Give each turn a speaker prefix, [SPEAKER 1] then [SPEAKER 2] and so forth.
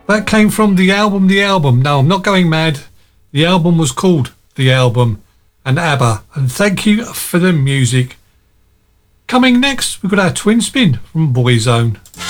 [SPEAKER 1] That came from The Album, The Album. No, I'm not going mad. The album was called The Album and ABBA. And thank you for the music. Coming next, we've got our twin spin from Boyzone.